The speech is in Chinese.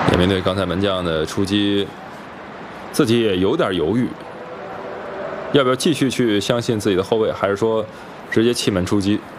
也面对刚才门将的出击，自己也有点犹豫，要不要继续去相信自己的后卫，还是说直接弃门出击？